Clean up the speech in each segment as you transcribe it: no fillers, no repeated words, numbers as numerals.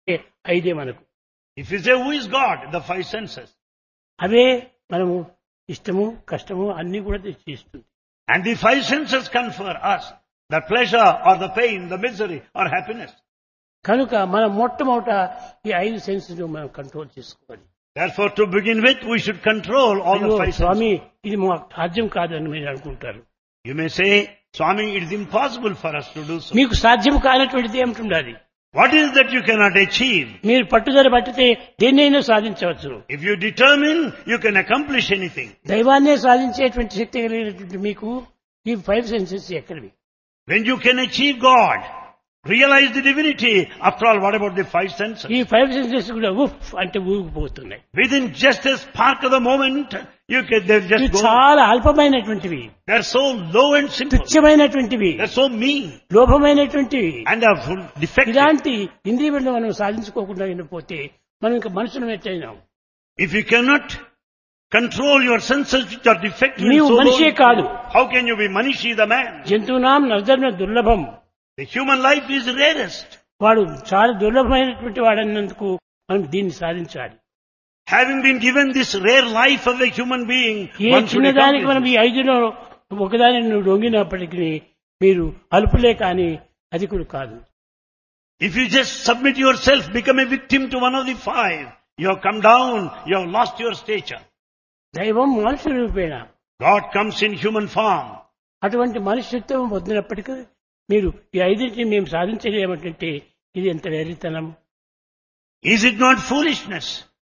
ఐదే మనకు. If you say who is God, the five senses. అవే మనము ఇష్టము కష్టము అన్ని కూడా తెచ్చిస్తుంది. And the five senses confer us the pleasure or the pain, the misery or happiness. కనుక మనం మొట్టమొదట ఈ 5 సెన్సెస్ మనం కంట్రోల్ చేసుకోవాలి. Therefore, to begin with, we should control all the five senses. స్వామి ఇది మాకు సాధ్యం కాదని మీరు అనుకుంటారు. You may say, Swami, it is impossible for us to do so. మీకు సాధ్యం కానటువంటిది ఏమిటి? What is that you cannot achieve? మీరు పట్టుదల పట్టితే దేన్నైనా సాధించవచ్చు. If you determine, you can accomplish anything. దైవాన్నే సాధించేటువంటి శక్తి కలిగినటువంటి మీకు ఈ 5 సెన్సెస్ ఎక్కడివి? When you can achieve God, realize the divinity, after all, what about the five senses? ఈ 5 సెన్సెస్ కూడా ఉఫ్ అంటే ఊగిపోతున్నాయి. Within just a spark of the moment, they just go. చాలా అల్పమైనటువంటివి, They are so low and simple. తుచ్చమైనటువంటివి, They are so mean. లోభమైనటువంటివి. And they are full defective. ఇలాంటి ఇంద్రియములను మనం సాధించుకోకుండా పోతే మనం ఇంకా మనుషులం ఎట్లయినాం. If you cannot control your senses which are defective, నీవు మనిషే కాదు. how can you be Manishi the man? జంతువునాం నర్ధర్మ దుర్లభం. The human life is rarest. వాడు చాలా దుర్లభమైనటువంటి వాడన్నందుకు మనం దీన్ని సాధించాలి. Having been given this rare life of a human being, A one should చిన్నదానికి మనం accomplish ఈ 5లో ఒకదాని లొంగినప్పటికీ మీరు అల్పులే కానీ అధికులు కాదు. If you just submit yourself, become a victim to one of the five, you have come down, you have lost your stature. దైవం మనుష్య రూపేణ, God comes in human form. అటువంటి మనుష్యత్వం పొందినప్పటికీ మీరు ఈ 5ని మేము సాధించలేమంటే ఇది ఎంత వెర్రితనం. Is it not foolishness?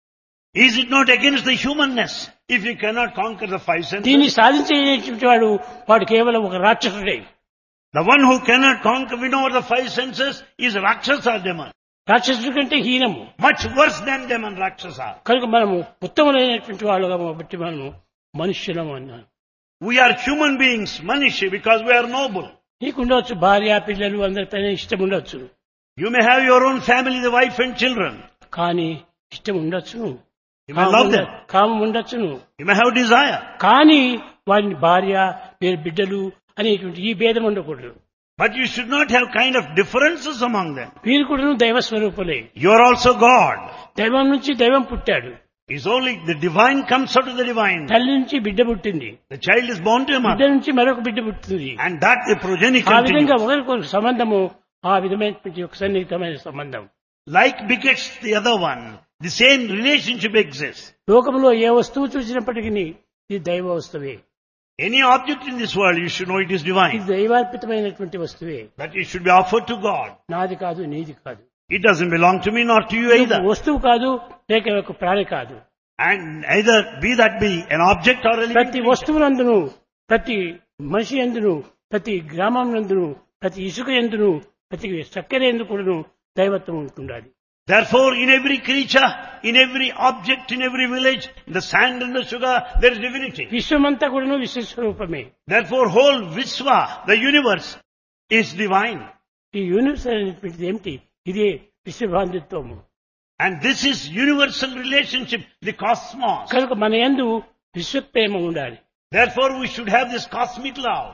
Is it not against the humanness if you cannot conquer the five దీన్ని senses? సాధించేటువంటి వాడు కేవలం ఒక రాక్షసుడే. The one who cannot conquer, win over the five senses is Rakshasa demon. రాక్షసుడి కంటే హీనము. Much worse than demon Rakshasa. కనుక మనము ఉత్తమమైనటువంటి వాళ్ళుగా బట్టి మనము మనుష్యులం అన్నాను. We are human beings, Manishi, because we are noble. నీకు ఉండవచ్చు భార్య పిల్లలు అందరిపైన ఇష్టం ఉండొచ్చు. You may have your own family, the wife and children. కానీ ఇష్టం ఉండొచ్చును, You may love them. కామం ఉండొచ్చును. You may have desire. కానీ వారిని భార్య వీరి బిడ్డలు అనేటువంటి ఈ భేదం ఉండకూడదు. But you should not have kind of differences among them. వీరు కూడా దైవ స్వరూపులే. You are also God. దైవం నుంచి దైవం పుట్టాడు. It's only the divine comes out of the divine. తల్లి నుంచి బిడ్డ పుట్టింది, The child is born to a బిడ్డ mother. నుంచి మరొక బిడ్డ పుట్టింది. And that the progeny ఆ విధంగా continues. ఒకరికొక సంబంధము ఆ విధమైనటువంటి ఒక సన్నిహితమైన సంబంధం. Like begets the other one, the same relationship exists. లోకంలో ఏ వస్తువు చూసినప్పటికీ ఇది దైవ వస్తువే, Any object in this world, you should know it is ఇది divine. దైవార్పితమైనటువంటి వస్తువే. That it should be offered to God. నాది కాదు నీది కాదు. It doesn't belong to me nor to you ఇది either. వస్తువు కాదు లేక ఒక ప్రాణి కాదు. And either that be an object or a living ప్రతి creature. వస్తువునందును, ప్రతి మనిషి ఎందును, ప్రతి గ్రామం నందును, ప్రతి ఇసుక ఎందును, ప్రతి చక్కెర ఎందుకును దైవత్వం ఉంటుండాలి. Therefore, in every creature, in every object, in every village, in the sand and the sugar, there is divinity. విశ్వమంతా కూడాను విశ్వస్వరూపమే. Therefore, whole Vishwa, the universe, is divine. ఈ యూనివర్స్ అనేటువంటిది ఏమిటి? ఇదే విశ్వబాంధిత్వము. And this is universal relationship, the cosmos. కనుక మన యందు విశ్వప్రేమ ఉండాలి. Therefore, we should have this cosmic love.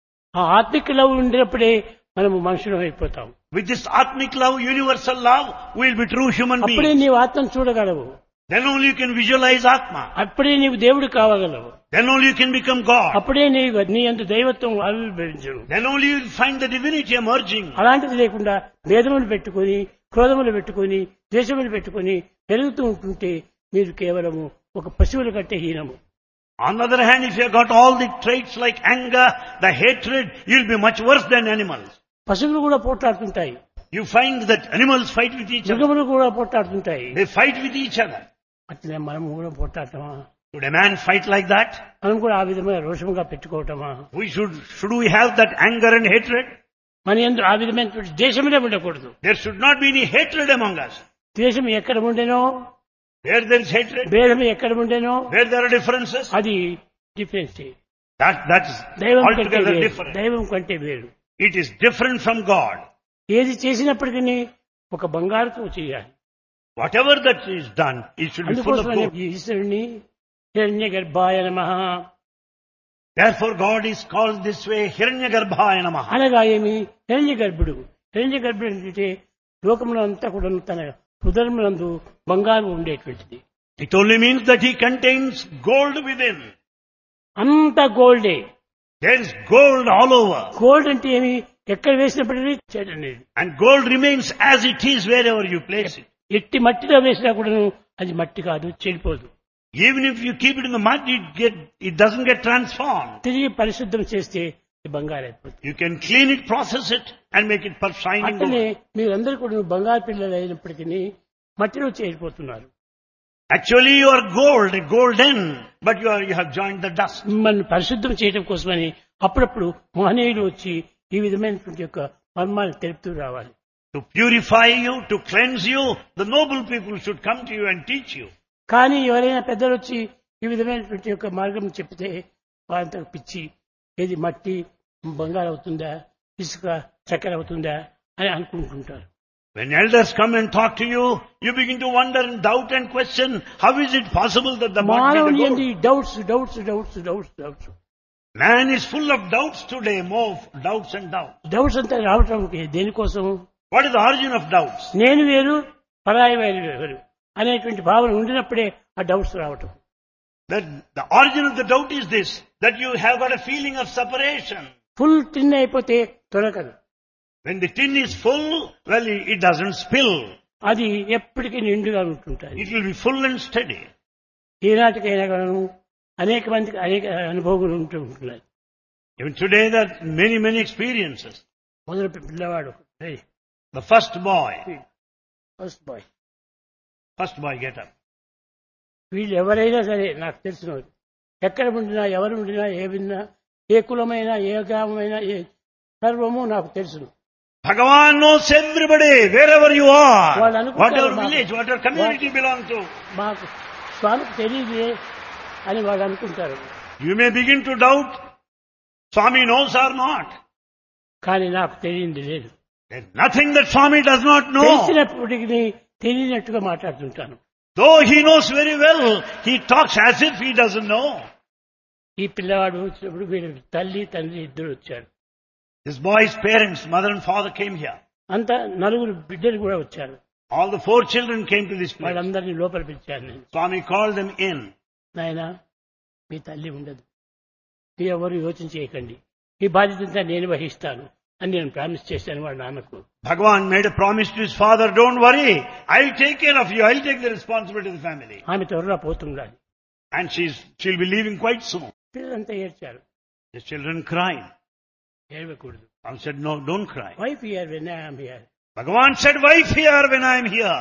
ఆ ఆత్మిక లవ్ ఉండినప్పుడే మనము మనుషులం అయిపోతాం. With this atmic love, universal love, we will be true human అప్పుడే beings. నీవు ఆత్మను చూడగలవు. Then only you can visualize Atma. అప్పుడే నీవు దేవుడు కావగలవు. Then only you can become God. అప్పుడే నీ యందు దైవత్వం ఆవిర్భవించును. Then only you will find the divinity emerging. అలాంటిది లేకుండా భేదములు పెట్టుకొని, క్రోధములు పెట్టుకొని, ద్వేషములు పెట్టుకొని పెరుగుతూ ఉంటుంటే మీరు కేవలము ఒక పశువుల కంటే హీనము. On the other hand, if you have got all the traits like anger, the hatred, you will be much worse than animals. పశువులు కూడా పోట్లాడుతుంటాయి, You find that animals fight with each other. మృగములు కూడా పోట్లాడుతుంటాయి. They fight with each other. అట్లే మనం కూడా పోట్లాడటమా? Should a man fight like that? మనం కూడా ఆ విధమైన రోషముగా పెట్టుకోవటమా? Should we have that anger and hatred? మన యందు ఆ విధమైనటువంటి దేశములే ఉండకూడదు. There should not be any hatred among us. ద్వేషం ఎక్కడ ఉండేనో, Where there is hatred, భేదం ఎక్కడ ఉండేనో where there are differences, అది డిఫరెన్స్. that is దైవం కంటే altogether వేరు, different. దైవం కంటే వేరు. It is different from God. ఏది చేసినప్పటికీ ఒక బంగారుతో చేయాలి. Whatever that is done, it should be full of అందుకోసమని gold. ఈశ్వరుని హిరణ్య గర్భాయ నమః Therefore, God is called this way, Hiranyagarbhaya Namaha. అనగా ఏమి? హిరణ్య గర్భుడు. హిరణ్య గర్భుడు అంటే లోకంలో అంతా కూడా తన హృదయమునందు బంగారం ఉండేటువంటిది. It only means that he contains gold within. అంత గోల్డే. There is gold all over. Gold అంటే ఏమి? ఎక్కడ వేసినప్పటికీ చెడనేది. And gold remains as it is wherever you place it. ఎట్టి మట్టిలో వేసినా కూడాను అది మట్టి కాదు, చెడిపోదు. Even if you keep it in the mud, it doesn't get transformed. తిరిగి పరిశుద్ధం చేస్తే బంగారు అయిపోతుంది. You can clean it, process it, and make it shining అట్లనే gold. మీరందరూ కూడా బంగారు పిల్లలు అయినప్పటికీ మట్టిలో చేరిపోతున్నారు. Actually, you are gold, golden, but you have joined the dust. మిమ్మల్ని పరిశుద్ధం చేయడం కోసమని అప్పుడప్పుడు మహనీయులు వచ్చి ఈ విధమైనటువంటి యొక్క మర్మాలు తెలుపుతూ రావాలి. To purify you, to cleanse you, the noble people should come to you and teach you. కానీ ఎవరైనా పెద్దలు వచ్చి ఈ విధమైనటువంటి యొక్క మార్గం చెప్తే వారంతా పిచ్చి, ఏది మట్టి బంగారు అవుతుందా, ఇసుక చక్కెర అవుతుందా అని అనుకుంటుంటారు. When elders come and talk to you, you begin to wonder and doubt and question, how is it possible that the mud be the gold? Doubts Man is full of doubts today, more doubts and doubts. Doubts అంతా రావటం దేనికోసం? What is the origin of doubts? నేను వేరు, పరాయి వేరు అనేటువంటి భావన ఉండినప్పుడే ఆ డౌట్స్ రావటం. That the origin of the doubt is this, that you have got a feeling of separation. Full టిన్ అయిపోతే తొలగదు. When the tin is full, well, it doesn't spill. అది ఎప్పటికీ నిండుగా ఉంటుంటాయి. It will be full and steady. ఈనాటికైనా కానీ అనేక మందికి అనేక అనుభవాలు ఉంటున్నాయి. Even today there are many experiences. మొదలు పిల్లవాడు, The first boy get up. వీళ్ళు ఎవరైనా సరే నాకు తెలిసిన ఎక్కడ ఉండినా, ఎవరు ఉండినా, ఏ విన్నా, ఏ కులమైనా, ఏ గ్రామమైనా, ఏ సర్వము నాకు తెలుసును. Bhagavan knows everybody, wherever you are, whatever మాకు- village, whatever community you belong to. మాకు స్వామికి తెలియదే అని వాళ్ళు అనుకుంటారు. You may begin to doubt, Swami knows or not. కానీ నాకు తెలియంది లేదు. There's nothing that Swami does not know. తెలిసినప్పటికీ తెలియనట్టుగా మాట్లాడుతుంటాను. Though he knows very well, he talks as if he doesn't know. ఈ పిల్లవాడు వచ్చినప్పుడు వీళ్ళ తల్లి తండ్రి ఇద్దరు వచ్చారు. This boy's parents, mother and father, came here. అంతా నలుగురు బిడ్డలు కూడా వచ్చారు. All the 4 children came to this place. వాళ్ళందరినీ లోపల పిలిచాను నేను. Swami called them in. నాయనా, మీ తల్లి ఉండదు, మీరు ఎవరు యోచన చేయకండి, ఈ బాధ్యత నేను వహిస్తాను అని నేను ప్రామిస్ చేశాను వాళ్ళ నాన్నకు. Bhagavan made a promise to his father, don't worry, I'll take care of you, I'll take the responsibility of the family. ఆమె త్వరగా పోతుండాలి. And she'll be leaving quite soon. పిల్లలంతా ఏడ్చారు. The children cried. ఏడవకూడదు. I said, no, don't cry. Wife here when I am here. Bhagavan said, wife here when I'm here.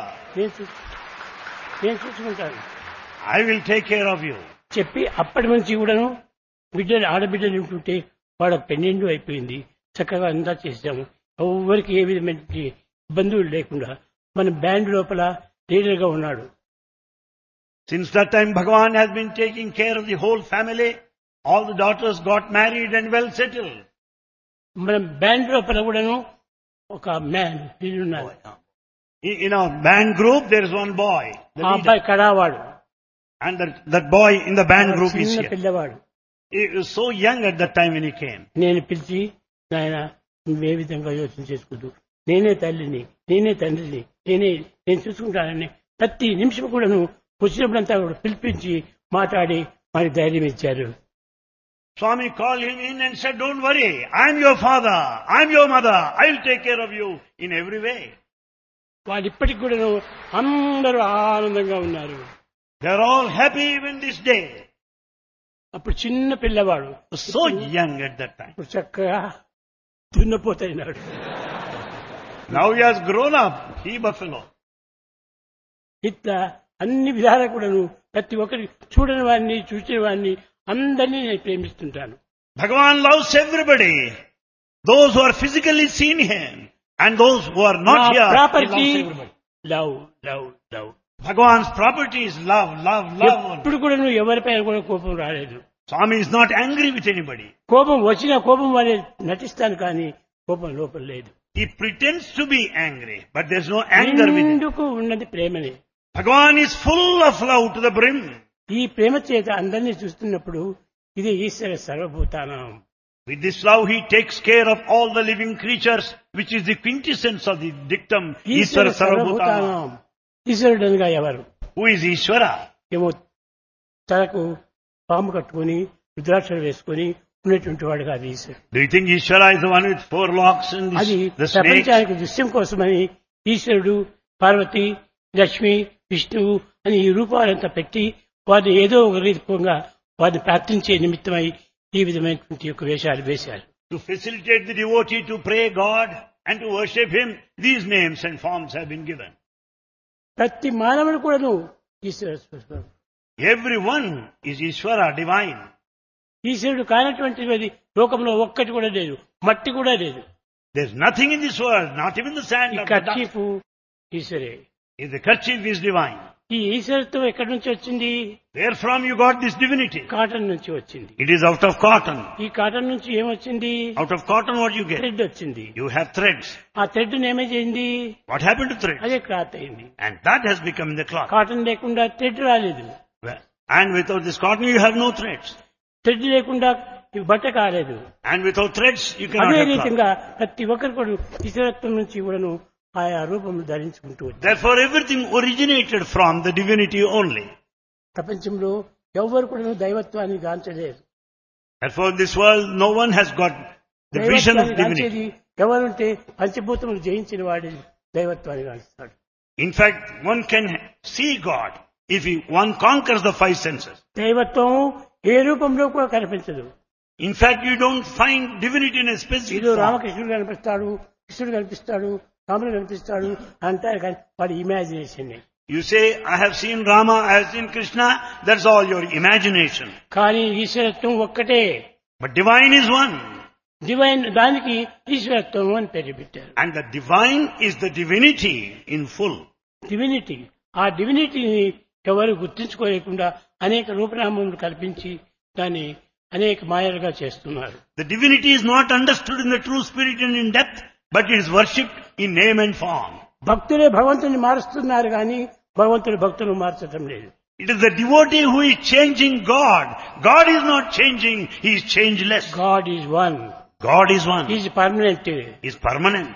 నేను చూసుకుంటాను I will take care of you. చెప్పి అప్పటి నుంచి కూడాను బిడ్డలు ఆడబిడ్డలు ఉంటుంటే వాళ్ళకి పెన్నెండు అయిపోయింది. చక్కగా అంతా చేసాము. ఎవరికి ఏ విధమైన ఇబ్బందులు లేకుండా మన బ్యాండ్ లోపల లీడర్గా ఉన్నాడు. Since that time, Bhagavan has been taking care of the whole family. All the daughters got married and well settled. మన బ్యాండ్ లోపల కూడాను ఒక మ్యాన్ ఉన్నారు. In our band group, there is one boy. The ఆ leader. అబ్బాయి కడావాడు, And that boy in the band group is చిన్న here. పిల్లవాడు. He was so young at that time when he came. నేను పిలిచి, నాయన నువ్వే విధంగా యోచన చేసుకోదు, నేనే తల్లిని, నేనే తండ్రిని, నేను చూసుకుంటానని ప్రతి నిమిషం కూడా నువ్వు వచ్చినప్పుడంతా కూడా పిలిపించి మాట్లాడి మనకి ధైర్యం ఇచ్చారు. Swami called him in and said, don't worry, I'm your father, I'm your mother, I'll take care of you in every way. వాళ్ళు ఇప్పటికి కూడా అందరూ ఆనందంగా ఉన్నారు. They're all happy even this day. అప్పుడు చిన్న పిల్లవాడు, So young at that time. ఇప్పుడు చక్కగా దున్నపోతైనాడు. Now he has grown up, he buffalo. ఇట్లా అన్ని విధాలా కూడాను ప్రతి ఒక్కరి చూడని వాడిని చూసిన వాడిని అందరినీ నేను ప్రేమిస్తుంటాను. Bhagavan loves everybody. Those who are physically seen him and those who are not here. He property loves everybody. Love love love. Bhagavan's property is love, love, love. ఎప్పుడు కూడా నువ్వు ఎవరిపైన కూడా కోపం రాలేదు. Swami is not angry with anybody. కోపం వచ్చిన కోపం వల్ల నటిస్తాను కానీ కోపం లోపల లేదు. He pretends to be angry, but there's no anger with him. ఎందుకు ఉన్నది ప్రేమనే. Bhagavan is full of love to the brim. ఈ ప్రేమ చేత అందరినీ చూస్తున్నప్పుడు ఇది ఈశ్వర సర్వభూతానం. With this love, he takes care of all the living creatures, which is the quintessence of the dictum, Eshwara Ishvara Sarvabhutana. సర్వభూతానం. ఈశ్వరుడు అనగా ఎవరు? Who is Ishvara? ఏమో తనకు పాము కట్టుకొని రుద్రాక్షలు వేసుకొని ఉన్నటువంటి వాడు కాదు ఈశ్వరుడు. Do you think Ishvara is the one with 4 locks and అది the snake? ప్రపంచానికి దృశ్యం కోసమని ఈశ్వరుడు, పార్వతి, లక్ష్మి, విష్ణువు అని ఈ రూపాలంతా పెట్టి వారిని ఏదో ఒక రూపంగా వారిని ప్రార్థించే నిమిత్తమై ఈ విధమైనటువంటి యొక్క వేషాలు వేశారు. To facilitate the devotee to pray God and to worship Him, these names and forms have been given. ప్రతి మానవుడు కూడాను ఈశ్వర స్వరూపం. Everyone is Ishvara, divine. ఈశ్వరుడు కానటువంటిది లోకంలో ఒక్కటి కూడా లేదు, మట్టి కూడా లేదు. There's nothing in this world, not even the sand ఈ or the dust. Kerchief ఈశ్వరే. If the kerchief is divine, ఈ ఈశ్వరత్వం ఎక్కడి నుంచి వచ్చింది? where from you got this divinity? Cotton నుంచి వచ్చింది. It is out of cotton. ఈ కాటన్ నుంచి ఏమొచ్చింది? Out of cotton what you get? Thread వచ్చింది. You have threads. ఆ థ్రెడ్ ఏమైంది? What happened to threads? అదే క్లాత్ అయింది. And that has become the cloth. Cotton లేకుండా థ్రెడ్ రాలేదు. And without this cotton you have no threads. Thread లేకుండా ఈ బట్ట కాలేదు. And without threads you cannot అదే have cloth. రీతిగా ప్రతి ఒక్కరు కూడా ఈశ్వరత్వం నుంచి కూడాను ఆయా రూపములు ధరించుకుంటూ వచ్చారు. Therefore everything originated from the divinity only. ప్రపంచంలో ఎవరు కూడా దైవత్వాన్ని గాంచలేరు. Therefore in this world no one has got the vision of దైవత్వాన్ని divinity. గాంచేది ఎవరుంటే పంచభూతములు జయించిన వాడి దైవత్వాన్ని గాంచుతాడు. In fact, one can see God if one conquers the 5 senses. దైవత్వం ఏ రూపంలో కూడా కనిపించదు. In fact, you don't find divinity in a specific ఏదో form. రామకృష్ణుడు కనిపిస్తాడు, కృష్ణుడు కనిపిస్తాడు, రాముడు కనిపిస్తాడు అంటారు కానీ వాడి imagination. You say, I have seen Rama, I have seen Krishna, that's all your imagination. కానీ ఈశ్వరత్వం ఒక్కటే. But divine is one. Divine దానికి ఈశ్వరత్వం అని పేరు పెట్టారు. And the divine is the divinity in full. Divinity. ఆ డివినిటీని ఎవరు గుర్తించుకోలేకుండా అనేక రూపనామములు కల్పించి దాన్ని అనేక మాయలుగా చేస్తున్నారు. The divinity is not understood in the true spirit and in depth, but it is worshipped in name and form. భక్తులే భగవంతుని మారుస్తున్నారు కానీ భగవంతుడు భక్తులను మార్చడం లేదు. It is the devotee who is changing God. God is not changing, he is changeless. God is one. God is one. Is permanent. He is permanent.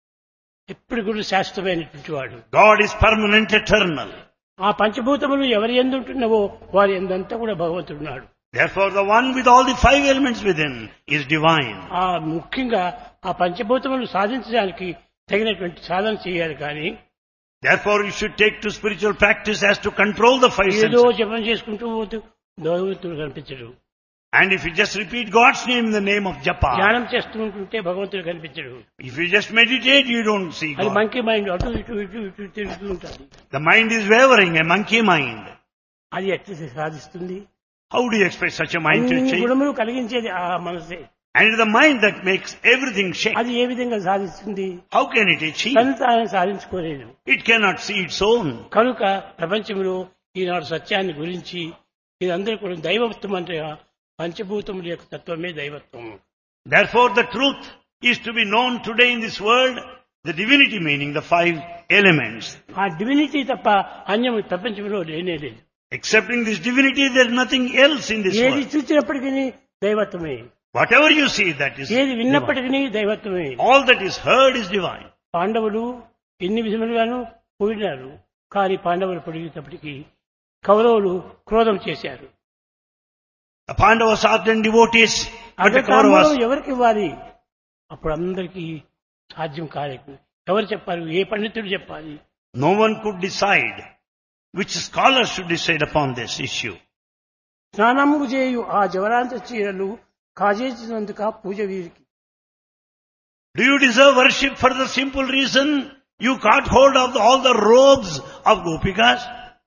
ఎప్పుడు కూడా శాశ్వతమైనటువంటి వాడు. God is permanent, eternal. ఆ పంచభూతములు ఎవరి యందు ఉంటున్నావో వారి యందంతా కూడా భగవంతుడున్నాడు. Therefore the one with all the 5 elements within is divine. ఆ ముఖ్యంగా ఆ పంచభూతములు సాధించడానికి తగినటువంటి సాధన చేయాలి కానీ Therefore you should take to spiritual practice as to control the 5 ఏదో senses. జపం చేసుకుంటూ పోతూ భగవంతుడు కనిపించడు. And if you just repeat God's name in the name of japa, ధ్యానం చేస్తూ ఉంటుంటే భగవంతుడు కనిపించడు. if you just meditate, you don't see అది God. మంకీ మైండ్ అటు ఇటు ఇటు ఇటు తిరుగుతూ ఉంటుంది. The mind is wavering, a monkey mind. అది ఎట్లా సాధిస్తుంది? How do you expect such a mind to అన్ని change? గుణములు కలిగించేది ఆ మనసే. And it is the mind that makes everything shake. అది ఏ విధంగా సాధిస్తుంది? How can it achieve? తను తాను సాధించుకోలేదు. It cannot see its own. కనుక ప్రపంచంలో ఈనాడు సత్యాన్ని గురించి ఇదందరూ కూడా దైవత్వం అంటే పంచభూతముల యొక్క తత్వమే దైవత్వం. Therefore the truth is to be known today in this world, the divinity meaning the 5 elements. ఆ డివినిటీ తప్ప అన్యం ప్రపంచంలో లేనే లేదు. Excepting this divinity, there is nothing else in this ఏది world. చూసినప్పటికీ దైవత్వమే. Whatever you see, that is ఏది divine. విన్నప్పటికీ దైవత్వమే. All that is heard is divine. పాండవులు ఎన్ని విధములుగాను పోయినారు కానీ పాండవులు పొడిగేటప్పటికీ కౌరవులు క్రోధం చేశారు. The Pandavas are then devotees, but the అధికారం Kauravas, ఎవరికి ఇవ్వాలి? అప్పుడు అందరికీ సాధ్యం కాలేదు. ఎవరు చెప్పాలి? ఏ పండితుడు చెప్పాలి? no one could decide. Which scholars should decide upon this issue? స్నానము చేయు ఆ జవరాంత చీరలు కాజేసినందుక పూజ వీరికి. Do you deserve worship for the simple reason you caught hold of all the robes of Gopikas?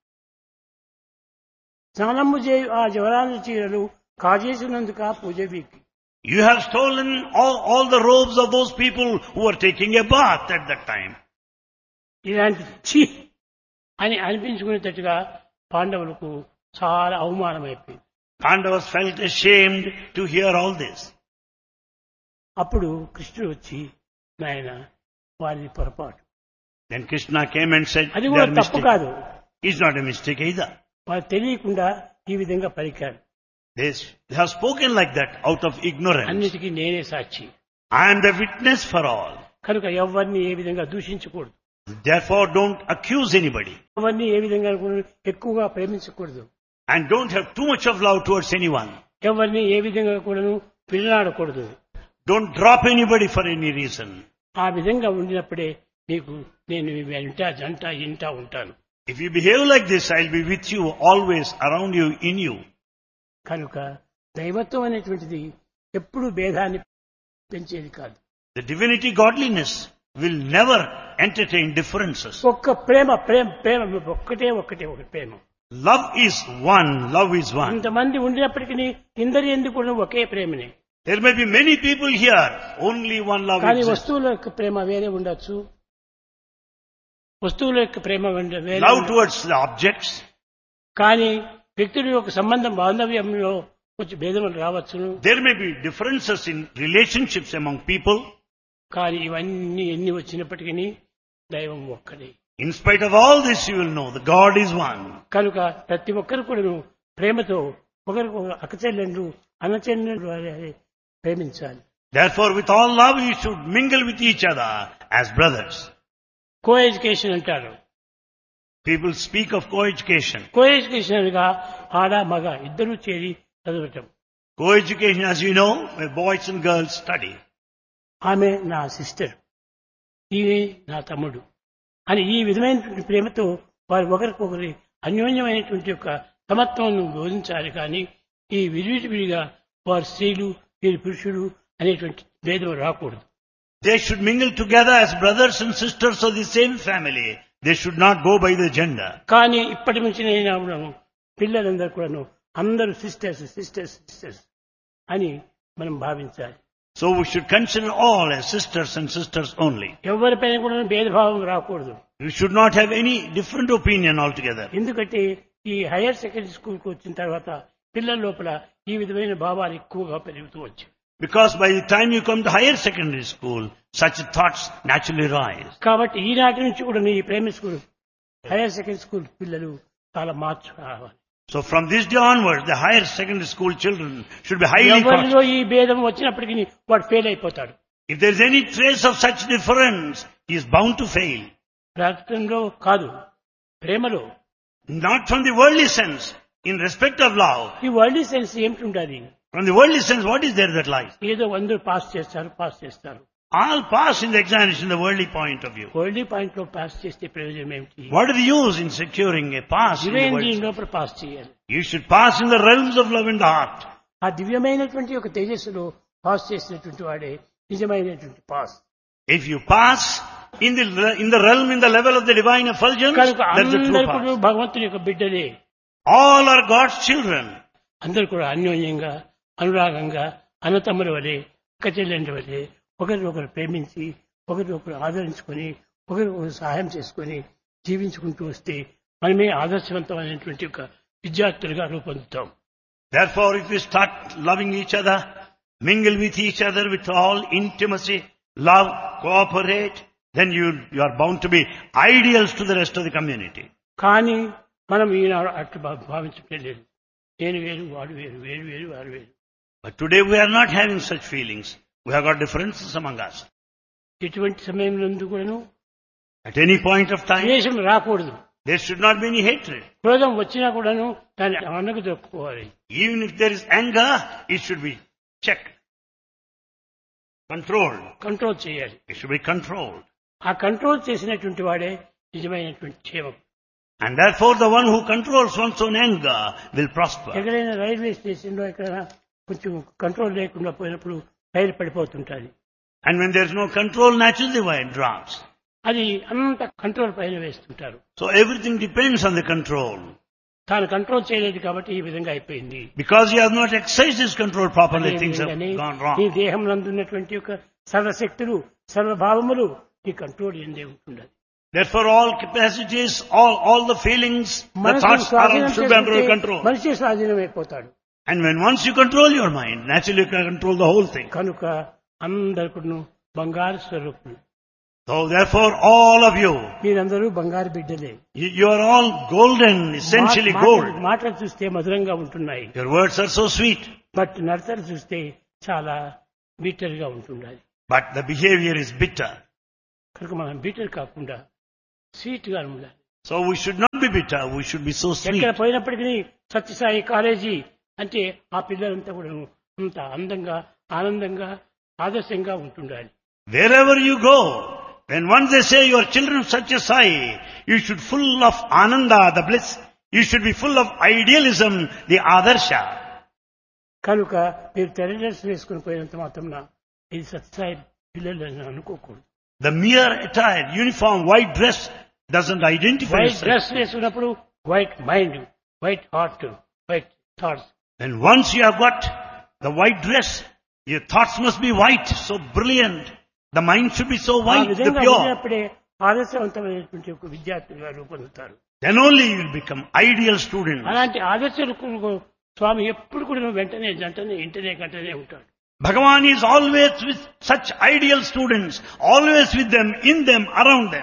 స్నానము చేయు ఆ జవరాంత చీరలు కాజేసినందుక పూజ వీరికి. You have stolen all the robes of those people who were taking a bath at that time. ఇలాంటి ఛీ అని అనిపించుకునేటట్టుగా పాండవులకు చాలా అవమానం అయిపోయింది. Pandavas felt ashamed to hear all this. అప్పుడు కృష్ణుడు వచ్చి నాయన వారిది పొరపాటు, Then Krishna came and said, అది they కూడా are తప్పు mistake. కాదు, It's not a mistake either. వాళ్ళు తెలియకుండా ఈ విధంగా పలికారు. They have spoken like that out of ignorance. అన్నిటికీ నేనే సాక్షి. I am the witness for all. కనుక ఎవరిని ఏ విధంగా దూషించకూడదు. Therefore, don't accuse anybody. అవన్నీ ఏ విధంగా కూడా ఎక్కువగా ప్రేమించకూడదు. And don't have too much of love towards anyone. ఎవరిని ఏ విధంగా కూడాను పిల్లలాడకూడదు. Don't drop anybody for any reason. ఆ విధంగా ఉండినప్పుడే మీకు నేను వెంట జంట ఇంట ఉంటాను. If you behave like this, I'll be with you, always around you, in you. కనుక దైవత్వం అనేటువంటిది ఎప్పుడూ భేదాన్ని పెంచేది కాదు. The divinity, godliness will never entertain differences. ఒక్క ప్రేమ ప్రేమ ప్రేమ ఒక్కటే ఒక ప్రేమ. Love is one, love is one. ఇంతమంది ఉండినప్పటికీ ఇందరి ఎందుకు కూడా ఒకే ప్రేమనే. There may be many people here, only one love కానీ exists. వస్తువుల యొక్క ప్రేమ వేరే ఉండొచ్చు. వస్తువుల యొక్క ప్రేమ వేరే Love towards the objects. కానీ వ్యక్తుల యొక్క సంబంధం బాంధవ్యంలో కొంచెం భేదములు రావచ్చును. There may be differences in relationships among people. కానీ ఇవన్నీ ఎన్ని వచ్చినప్పటికీ దైవం ఒక్కడే. In spite of all this, you will know the God is one. కనుక ప్రతి ఒక్కరు కూడా ప్రేమతో ఒకరికి అక్కచెల్లెండ్రు అన్నచెల్లెండ్రు ప్రేమించాలి. Therefore, with all love, you should mingle with each other as brothers. Co education అంటారు. People speak of co-education. Co education అనగా ఆడ మగ ఇద్దరూ చేరి చదవటం. Co-education, as you know, where boys and girls study. ఆమె నా సిస్టర్, ఈయన నా తమ్ముడు అని ఈ విధమైనటువంటి ప్రేమతో వారు ఒకరికొకరి అన్యోన్యమైనటువంటి యొక్క సమత్వం బోధించాలి. కానీ ఈ విడివిడిగా వారు స్త్రీలు వీరి పురుషుడు అనేటువంటి భేదం రాకూడదు. They should mingle together as brothers and sisters of the same family. They should not go by the gender. కానీ ఇప్పటి నుంచి నేను పిల్లలందరూ కూడాను అందరూ సిస్టర్స్ సిస్టర్స్ సిస్టర్స్ అని మనం భావించాలి. So we should consider all as sisters and sisters only. ఎవరిపైన కూడా భేదభావం రాకూడదు. We should not have any different opinion altogether. ఎందుకంటే ఈ హైయర్ సెకండరీ స్కూల్కి వచ్చిన తర్వాత పిల్లల లోపల ఈ విధమైన భావాలు ఎక్కువగా పెరుగుతూ వచ్చాయి. Because by the time you come to higher secondary school, such thoughts naturally rise. కాబట్టి ఈనాటి నుంచి కూడా ఈ primary school higher secondary school పిల్లలు చాలా మార్చు రావాలి. So from this day onwards, the higher secondary school children should be highly ఎవరిలో cautious. ఈ భేదం వచ్చినప్పటికీ వాడు ఫెయిల్ అయిపోతాడు. If there is any trace of such difference, he is bound to fail. ప్రార్థనలో కాదు, ప్రేమలో. Not from the worldly sense, in respect of love. ఈ వరల్డ్ సెన్స్ ఏమిటి ఉండాలి? From the worldly sense, what is there that lies? ఏదో అందరూ pass చేస్తారు. All pass in the examination in the worldly point of view. World point లో pass చేస్తే ప్రయోజనం ఏమిటి? What is the use in securing a pass in the దివ్యేంద్రియం world? లోపల pass చేయాలి. You should pass in the realms of love in the heart. ఆ దివ్యమైనటువంటి ఒక తేజస్సులో పాస్ చేసినటువంటి వాడే నిజమైనటువంటి pass. If you pass in the realm, in the level of the divine effulgence, కనుక that's the true అందరూ కూడా pass. భగవంతుని యొక్క బిడ్డలే. All are God's children. అందరూ కూడా అన్యోన్యంగా అనురాగంగా అన్నతమ్ముల వలె అక్కచెల్లెండ్ల వలె ఒకరినొకరు ప్రేమించి ఒకరినొకరు ఆదరించుకొని ఒకరికొకరు సహాయం చేసుకొని జీవించుకుంటూ వస్తే మనమే ఆదర్శవంతమైనటువంటి ఒక విద్యార్థులుగా రూపొందుతాం. Therefore, if we start loving each other, mingle with each other with all intimacy, love, cooperate, then you are bound to be ideals to the rest of the community. కానీ మనం ఈనాడు అట్లా భావించడం లేదు. నేను వేరు వాడు వేరు, వేరు వేరు వారు వేరు. But today we are not having such feelings. We have got differences among us. ఎటువంటి సమయంలో కూడాను At any point of time, ద్వేషం రాకూడదు. there should not be any hatred. క్రోధం వచ్చినా కూడాను దాన్ని అన్నకు దొక్కుకోవాలి. Even if there is anger, it should be checked, controlled. Control చేయాలి. It should be controlled. ఆ కంట్రోల్ చేసినటువంటి వాడే నిజమైనటువంటి క్షేమం. And therefore the one who controls one's own anger will prosper. ఎక్కడైనా రైల్వే స్టేషన్ లో ఎక్కడైనా కొంచెం కంట్రోల్ లేకుండా పోయినప్పుడు రైలు పడిపోతుంటుంది. And when there is no control, naturally the wire drops. అది అంత కంట్రోల్ పైన వేస్తుంటారు. So everything depends on the control. తాను కంట్రోల్ చేయలేదు కాబట్టి ఈ విధంగా అయిపోయింది. Because you have not exercised this control properly, things have gone ఈ wrong. దేహం నందున్నటువంటి యొక్క సర్వశక్తులు సర్వభావములు ఈ కంట్రోల్ ఎందే ఉంటున్నది. Therefore all capacities, all the feelings, the thoughts are should be under control. మనిషి స్వాధీనమైపోతాడు. And when once you control your mind, naturally you can control the whole thing. కనుక అందరికీ బంగారు స్వరూపులు. So therefore all of you, మీరందరూ బంగారు బిడ్డలే. you are all golden, essentially gold. మాటలు చూస్తే మధురంగా ఉంటున్నాయి. Your words are so sweet. But నడతలు చూస్తే చాలా బీటర్ గా ఉంటున్నాయి. But the behavior is bitter. కనుక మనం బీటర్ కాకుండా స్వీట్ గా ఉండాలి. So we should not be bitter, we should be so sweet. ఎక్కడ పోయినప్పటికీ సత్యసాయి కాలేజీ అంటే ఆ పిల్లలంతా కూడా అంత అందంగా ఆనందంగా ఆదర్శంగా ఉంటుండాలి. Wherever you go, when once they say you are children of Satya Sai, you should full of ananda, the bliss. You should be full of idealism, the adarsha. కనుక మీరు తెల్ల డ్రెస్ వేసుకుని పోయినంత మాత్రం ఇది సత్యసాయి పిల్లలు అని అనుకోకూడదు. The mere attire, uniform, white dress doesn't identify white us. Dress వేసుకున్నప్పుడు white mind, white heart, white thoughts. And once you have got the white dress, your thoughts must be white, so brilliant. The mind should be so ఆ white, the విధంగా pure. ఉన్నప్పుడే ఆదర్శవంతమైనటువంటి ఒక విద్యార్థులుగా రూపొందుతారు. Then only you will become ideal students. అలాంటి ఆదర్శకు స్వామి ఎప్పుడు కూడా వెంటనే జంటనే ఇంటనే గంటనే ఉంటాడు. Bhagavan is always with such ideal students, always with them, in them, around them.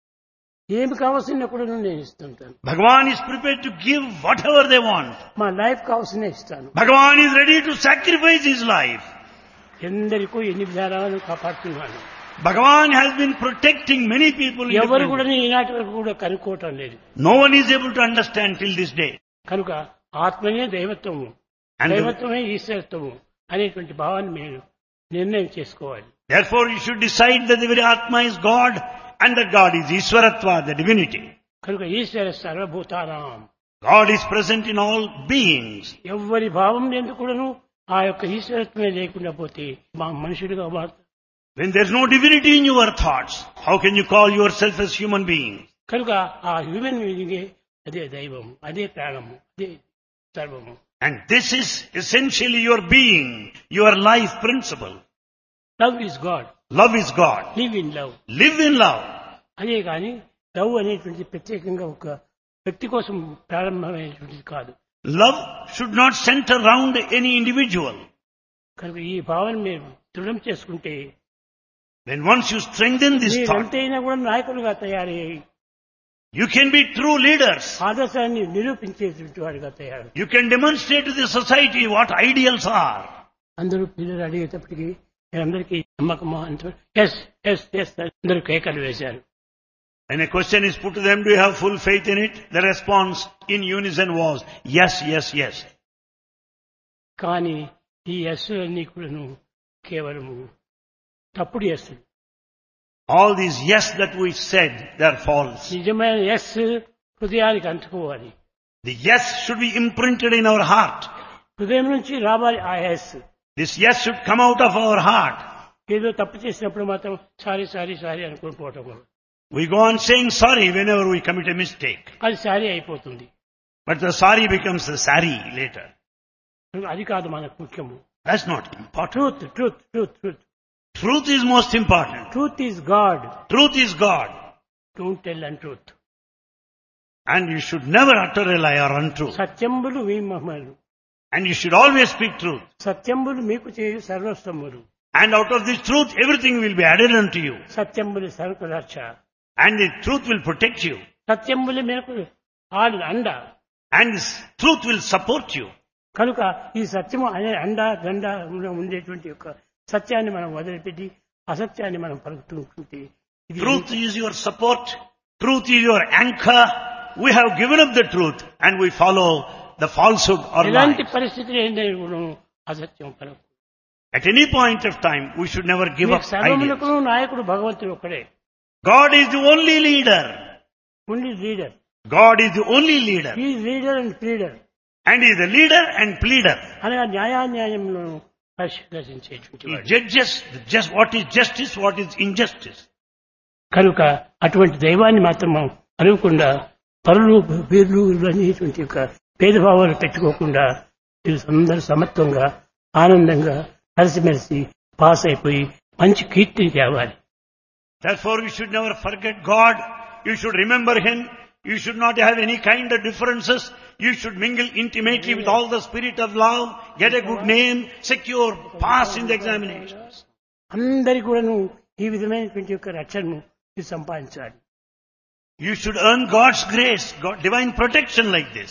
ఏమి కావాల్సిన కూడా నేను ఇస్తుంటాను. Bhagavan is prepared to give whatever they want. మా లైఫ్ కావాల్సిన ఇస్తాను. Bhagavan is ready to sacrifice his life. ఎందరికో ఎన్ని విధానాలను కాపాడుతున్నాను. Bhagavan has been protecting many people. in ఎవరు different కూడా ways. ఈనాటి వరకు కూడా కనుక్కోవటం లేదు. No one is able to understand till this day. కనుక ఆత్మనే దైవత్వము, And దైవత్వమే ఈశ్వరత్వము అనేటువంటి భావాన్ని మీరు నిర్ణయం చేసుకోవాలి. therefore you should decide that the very Atma is God and that God is Ishwaratva, the divinity. కనుక ఈశ్వర సర్వభూతానాం, God is present in all beings. ఎవరి భావం ఎందుకు కూడాను ఆ యొక్క ఈశ్వరత్వమే లేకుండా పోతే మా మనుషులుగా మారుతారు. When there is no divinity in your thoughts, how can you call yourself as human beings? కనుక ఆ హ్యూమన్ బీయింగే అదే దైవం, అదే ప్రాణము, అదే సర్వము. And this is essentially your being, your life principle. Love is God, Love is God. Live in love. Live in love. అదే కానీ లవ్ అనేటువంటిది ప్రత్యేకంగా ఒక వ్యక్తి కోసం ప్రారంభమైనటువంటిది కాదు. Love should not center around any individual. కనుక ఈ భావన మీరు దృఢం చేసుకుంటే Then once you strengthen this మీరు thought, ఎంతైనా కూడా నాయకులుగా తయారయ్యి you can be true leaders. ఆదర్శాన్ని నిరూపించేటువంటి వాడిగా తయారు. You can demonstrate to the society what ideals are. అందరూ పిల్లలు అడిగేటప్పటికి అందరికీ నమ్మకమా అంటే ఎస్ ఎస్ ఎస్ అందరూ కేకలు వేశారు. When a question is put to them, do you have full faith in it? The response in unison was, yes, yes, yes. కానీ ఈ ఎస్ అన్ని కూడాను కేవలము తప్పుడు yes. All these yes that we said, they are false. నిజమైన yes హృదయానికి అంటుకోవాలి. The yes should be imprinted in our heart. హృదయం నుంచి రావాలి ఆ yes. This yes should come out of our heart. ఏదో తప్పు చేసినప్పుడు మాత్రం సారీ సారీ సారీ అనుకుని పోవటం వల్ల We go on saying sorry whenever we commit a mistake. అది సారీ అయిపోతుంది. But the sorry becomes the sari later. అది కాదు మనకు ముఖ్యము. That's not important. Truth truth truth truth Truth is most important. Truth is God. Truth is God. Don't tell an truth. And you should never utter a lie or untruth. సత్యంబులు me మహమలు. And you should always speak truth. సత్యంబులు మీకు చేయు సర్వస్వములు. And out of this truth, everything will be added unto you. సత్యంబులు సరుకులర్చ. And the truth will protect you. సత్యంబులు మీకు ఆడు అండ. And this truth will support you. కనుక ఈ సత్యము అనే అండ దండ ఉండేటువంటి యొక్క సత్యాన్ని మనం వదిలిపెట్టి అసత్యాన్ని మనం పలుకుతుంటే ఇది Truth is your support. Truth is your anchor. We have given up the truth and we follow the falsehood or ఎలాంటి lie. పరిస్థితులు ఏంటంటే అసత్యం పలుకు. At any point of time, we should never give up ideas. సర్వములకు నాయకుడు భగవంతుడు ఒక్కడే. God is the only leader. Only leader. God is the only leader. ఈ leader and pleader And he is the leader and pleader. అనగా న్యాయాన్యాయంలో పరిష్కరించేటువంటి He వాడు. judges just what is justice, what is injustice. కనుక అటువంటి దైవాన్ని మాత్రం మనం అనుకుండా పరులు వీరులు అనేటువంటి యొక్క భేదభావాలు పెట్టుకోకుండా అందరూ సమత్వంగా ఆనందంగా కలిసిమెలిసి పాస్ అయిపోయి మంచి కీర్తిని తేవాలి. Therefore, you should never forget God. You should remember Him. You should not have any kind of differences. You should mingle intimately with all the spirit of love, get a good name, secure, pass in the examinations. అందరి కూడాను ఈ విధమైనటువంటి యొక్క రక్షణను సంపాదించాలి. You should earn God's grace, divine protection like this.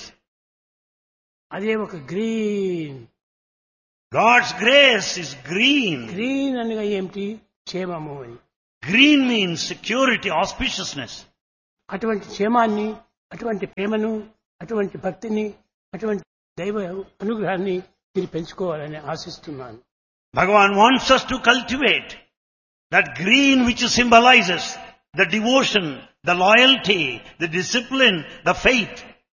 అదే ఒక green. God's grace is green. Green అనగా ఏమిటి? క్షేమము అని. Green means security, auspiciousness. అటువంటి క్షేమాన్ని, అటువంటి ప్రేమను, అటువంటి భక్తిని, అటువంటి దైవ అనుగ్రహాన్ని మీరు పెంచుకోవాలని ఆశిస్తున్నాను. Bhagavan wants us to cultivate that green which symbolizes the devotion, the loyalty, the discipline, the faith.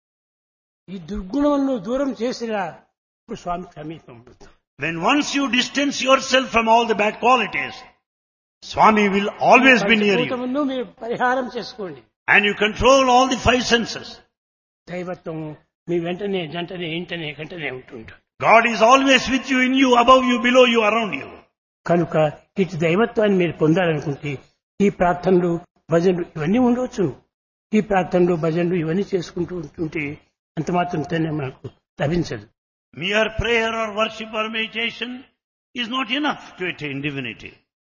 ఈ దుర్గుణములను దూరం చేసినా ఇప్పుడు స్వామి సమీపం. When once you distance yourself from all the bad qualities, Swami will always be near you. పంచభూతములను మీరు పరిహారం చేసుకోండి. And you control all the five senses. దైవత్వం మీ వెంటనే జంటనే ఇంటనే గంటనే ఉంటుంటాడు. God is always with you, in you, above you, below you, around you. కనుక ఇటు దైవత్వాన్ని మీరు పొందాలనుకుంటే ఈ ప్రార్థనలు, భజనలు ఇవన్నీ ఉండవచ్చు. ఈ ప్రార్థనలు, భజనలు ఇవన్నీ చేసుకుంటూ ఉంటుంటే అంత మాత్రంతోనే మనకు లభించదు. Mere prayer or worship or meditation is not enough to attain divinity.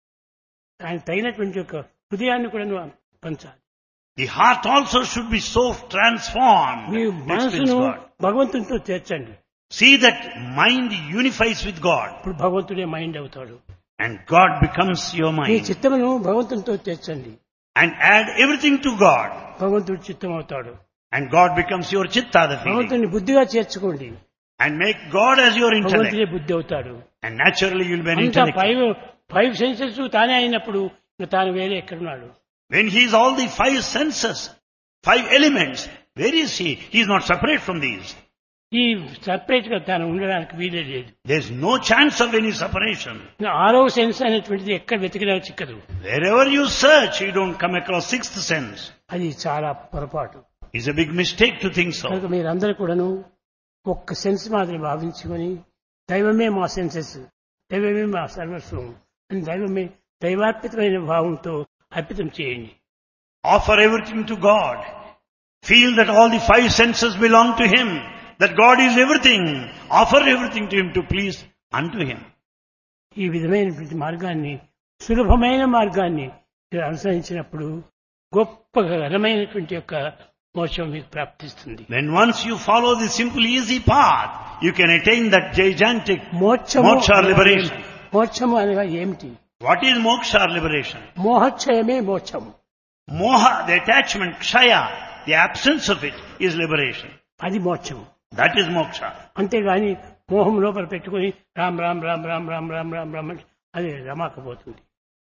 ఆయన తగినటువంటి యొక్క హృదయాన్ని కూడా పంచాలి. The heart also should be so transformed me to experience మనసును God. భగవంతునితో చేర్చండి. See that mind unifies with God ఇప్పుడు భగవంతుడే మైండ్ అవుతాడు. and God becomes your me mind. చిత్తమును భగవంతునితో చేర్చండి. And add everything to God భగవంతుడు చిత్తం అవుతాడు. and God becomes your chitta, the feeling. భగవంతుని బుద్ధిగా చేర్చుకోండి. And make God as your intellect. భగవంతుడే బుద్ధి అవుతాడు. And naturally you will be an అంతా intellect. ఫైవ్ సెన్సెస్ తానే అయినప్పుడు ఇంకా తాను వేరే ఎక్కడున్నాడు? When he is all the five senses, five elements, where is he? He is not separate from these. ఈ సపరేట్ గా తాను ఉండడానికి వీలే లేదు. There is no chance of any separation. ఇంకా ఆరో సెన్స్ అనేటువంటిది ఎక్కడ వెతికినా చిక్కదు. Wherever you search, you don't come across sixth sense. అది చాలా పొరపాటు. It's a big mistake to think so. కనుక మీరందరూ కూడాను ఒక్క సెన్స్ మాత్రం భావించుకొని దైవమే మా సెన్సెస్, దైవమే మా సర్వస్వం అని దైవమే దైవార్పితమైన భావంతో అర్పితం చేయండి. Offer everything to God. Feel that all the five senses belong to Him. That God is everything. Offer everything to Him to please unto Him. ఈ విధమైనటువంటి మార్గాన్ని, సులభమైన మార్గాన్ని మీరు అనుసరించినప్పుడు గొప్ప ఘనమైనటువంటి యొక్క మోక్షం మీకు ప్రాప్తిస్తుంది. When once you follow the simple easy path, you can attain that gigantic మోక్షము moksha or liberation. మోక్షము అనగా ఏమిటి? What is moksha or liberation? మోహక్షయమే మోక్షము. Moha, the attachment, kshaya, the absence of it is liberation. అది మోక్షము. That is moksha. అంతేగాని మోహం లోపల పెట్టుకుని రామ్ రామ్ రామ్ రామ్ రామ్ రామ్ రామ్ రామ్ అంటే అది రమాకపోతుంది.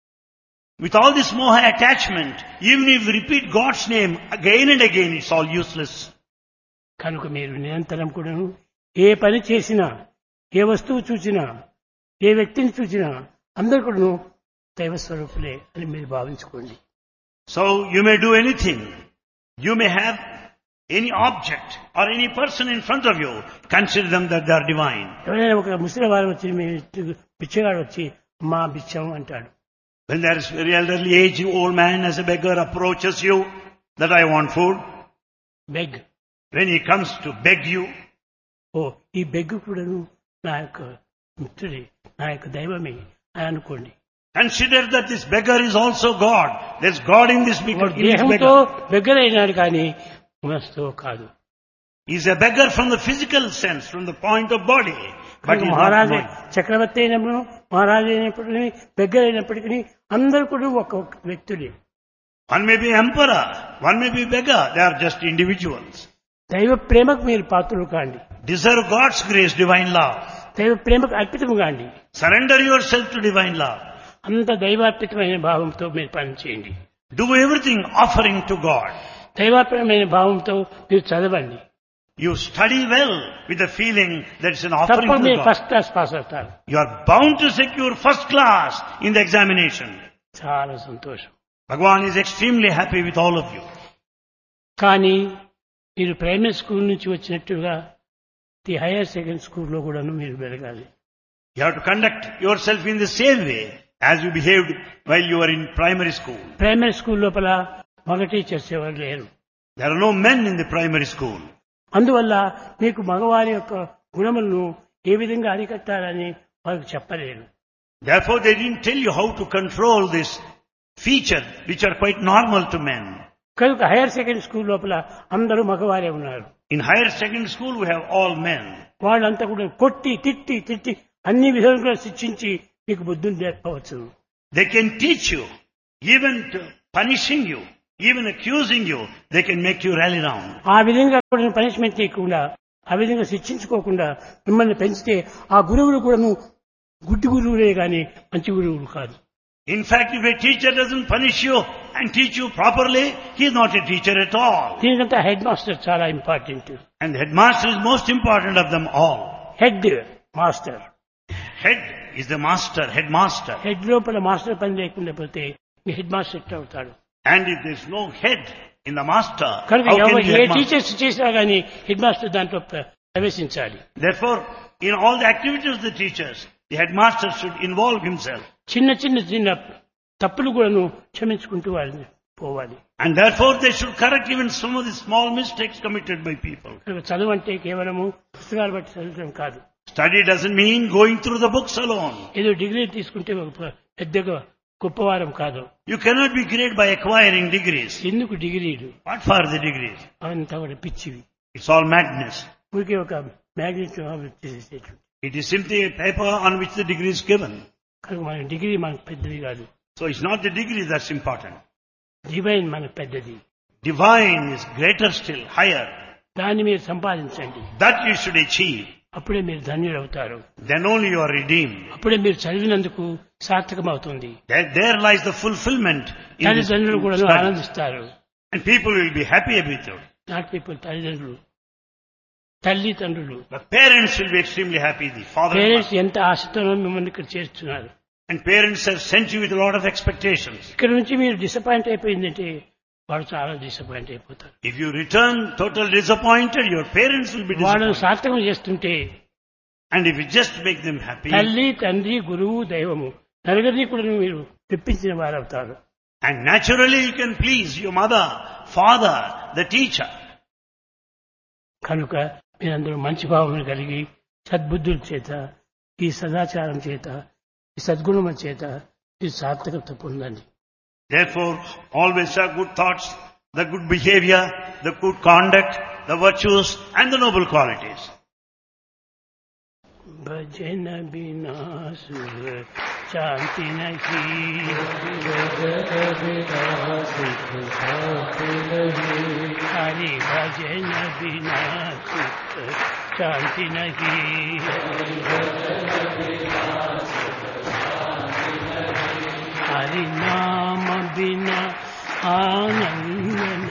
With all this moha attachment, even if you repeat God's name again and again, it's all useless. కనుక మీరు నిరంతరం కూడాను ఏ పని చేసినా, ఏ వస్తువు చూసినా, ఏ వ్యక్తిని చూసినా అందరూ కూడాను దైవ స్వరూపులే అని మీరు భావించుకోండి. So you may do anything. You may have any object or any person in front of you. Consider them that they are divine. ఎవరైనా ఒక ముసలివారు వచ్చి మీ బిచ్చగాడు వచ్చి మా బిచ్చం అంటాడు. When there is a very elderly aged old man as a beggar approaches you that I want food, beg. when he comes to beg you, ఓ ఈ beg కూడాను నా యొక్క మిత్రుడే, నా యొక్క దైవమే అని అనుకోండి. consider that this beggar is also God. There's God in this beggar. దేహంతో బెగ్గరైనాడు కానీ మనసుతో కాదు. He's a beggar from the physical sense, from the point of body. But he's not మహారాజు knowing. చక్రవర్తి అయినప్పుడు, మహారాజు అయినప్పటికీ, బెగ్గర అయినప్పటికీ అందరూ కూడా ఒక వ్యక్తులే. One may be emperor, one may be beggar. They are just individuals. దైవ ప్రేమకు మీరు పాత్రలు కాండి. Deserve God's grace, divine love. దైవ ప్రేమకు అర్పితము కాండి. Surrender yourself to divine love. అంత దైవార్పితమైన భావంతో మీరు పని చేయండి. Do everything offering to God. దైవార్పణమైన భావంతో మీరు చదవండి. You study well with the feeling that it's an offering తప్ప to మీరు God. ఫస్ట్ క్లాస్ పాస్ అవుతారు. You are bound to secure first class in the examination. చాలా సంతోషం. Bhagavan is extremely happy with all of you. కానీ మీరు primary school నుంచి వచ్చినట్టుగా the higher secondary స్కూల్లో కూడాను మీరు వెలగాలి. You have to conduct yourself in the same way as you behaved while you were in primary school. Primary school లోపల మగ టీచర్స్ ఎవరు లేరు. There are no men in the primary school. అందువల్ల మీకు మగవారి యొక్క గుణములను ఏ విధంగా అరికట్టాలని వారికి చెప్పలేరు. Therefore they didn't tell you how to control this feature which are quite normal to men. కనుక హైయర్ సెకండరీ స్కూల్ లోపల అందరూ మగవారే ఉన్నారు. In higher secondary school we have all men. వాళ్ళంతా కూడా కొట్టి తిట్టి తిట్టి అన్ని విధాలుగా శిక్షించి మీకు బుద్ధిని నేర్పవచ్చు. They can teach you, even to punishing you, even accusing you, they can make you rally round. ఆ విధంగా కూడా పనిష్మెంట్ చేయకుండా, ఆ విధంగా శిక్షించుకోకుండా మిమ్మల్ని పెంచితే ఆ గురువులు కూడాను గుడ్డి గురువులే గాని మంచి గురువులు కాదు. In fact, if a teacher doesn't punish you and teach you properly, he is not a teacher at all. దీనికంతా హెడ్ మాస్టర్ చాలా important. And the headmaster is most important of them all. Head master. Head is the master, headmaster. Head లోపల master పని లేకుండా పోతే మీ head master ఎట్లా అవుతాడు? And if there is no head in the master, కనుక how can A the headmaster? Teachers చేసినా గానీ head master దాంట్లో ప్రవేశించాలి. Therefore, in all the activities of the teachers, the headmaster should involve himself. చిన్న చిన్న చిన్న తప్పులు కూడాను క్షమించుకుంటూ వాళ్ళని పోవాలి. And therefore, they should correct even some of the small mistakes committed by people. చదువు అంటే కేవలము పుస్తకాలు బట్టి చదవడం కాదు. Study doesn't mean going through the books alone. ఏదో డిగ్రీ తీసుకుంటే ఒక పెద్దగా గొప్పవారం కాదు. You cannot be great by acquiring degrees. ఎందుకు డిగ్రీలు? What for the degrees? అవంతా కూడా పిచ్చివి. It's all madness. ఊరికే ఒక magnet చేసేసేటువంటి. It is simply a paper on which the degree is given. కనుక మన డిగ్రీ మనకు పెద్దది కాదు. So it's not the degree that's important. Divine మనకు పెద్దది. Divine is greater still, higher. దాన్ని మీరు సంపాదించండి. That you should achieve. అప్పుడే మీరు ధన్యులు అవుతారు. Then only you are redeemed. అప్పుడే మీరు చదివినందుకు సార్థకం అవుతుంది. There lies the fulfillment in this తల్లిదండ్రులు కూడా study. ఆనందిస్తారు. And people will be happy with you. Not people తల్లిదండ్రులు, తల్లిదండ్రులు. The parents will be extremely happy. The father and parents mother. ఎంత ఆశతో మిమ్మల్ని ఇక్కడ చేస్తున్నారు. And parents have sent you with a lot of expectations. ఇక్కడ నుంచి మీరు డిసప్పాయింట్ అయిపోయిందంటే వాడు చాలా డిసప్పాయింట్ అయిపోతారు. If you return total disappointed, your parents will be వాళ్ళని disappointed. సార్థకం చేస్తుంటే And if you just make them happy, తల్లి, తండ్రి, గురువు, దైవము నలుగురిని కూడా మీరు తెప్పించిన వారు అవుతారు. and naturally you can please your mother, father, the teacher. కనుక మీరందరూ మంచి భావన కలిగి సద్బుద్ధుల చేత, ఈ సదాచారం చేత, ఈ సద్గుణముల చేత ఈ సార్థకత పొందండి. Therefore, always have good thoughts, the good behavior, the good conduct, the virtues and the noble qualities. भजन बिना सुख शांति नहीं, हरि भजन बिना सुख शांति नहीं, हरि नाम बिना आनंद